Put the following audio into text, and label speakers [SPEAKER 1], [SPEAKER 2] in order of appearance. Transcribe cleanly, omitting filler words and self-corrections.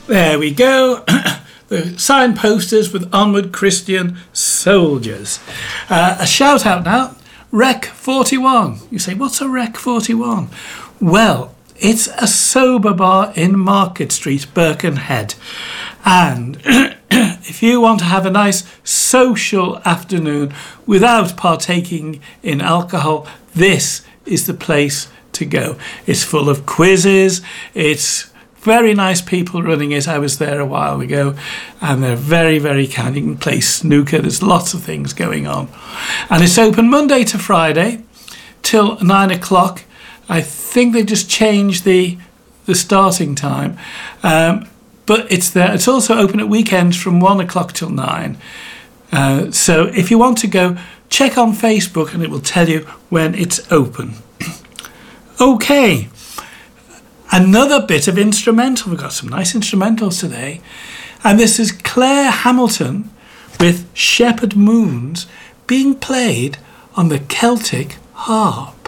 [SPEAKER 1] There we go. The signposters with Onward Christian Soldiers. A shout out now. Rec 41. You say, what's a Rec 41? Well, it's a sober bar in Market Street, Birkenhead. And if you want to have a nice social afternoon without partaking in alcohol, this is the place to go. It's full of quizzes. It's very nice people running it. I was there a while ago, and they're very, very kind. You can play snooker. There's lots of things going on. And it's open Monday to Friday till 9 o'clock. I think they just changed the starting time. But it's there. It's also open at weekends from 1 o'clock till 9. So if you want to go, check on Facebook and it will tell you when it's open. Okay. Another bit of instrumental. We've got some nice instrumentals today. And this is Claire Hamilton with Shepherd Moons being played on the Celtic harp.